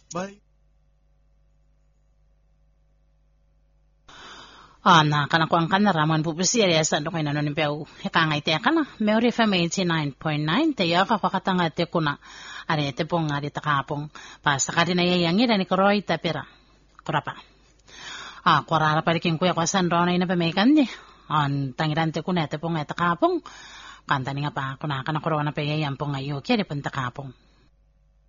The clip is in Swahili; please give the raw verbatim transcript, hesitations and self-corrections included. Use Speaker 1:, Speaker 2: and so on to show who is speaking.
Speaker 1: Bye.
Speaker 2: Ana kana ko ang kanaraman pupusi ari sa ndo kay nanon impeu hekangay te kana Meori F M eighty-nine point nine te ya ka kakatanga te kuna ari te pong ari takapong pasta ka din ay yangi ni Kroy tapira kurapa ah kurara pa rin kuya ko san ro na ina pa may kandi an tangiran te kuna te pong ay takapong kanta ni nga pa kuna kana korona pa yan pong ayo kaya pun takapong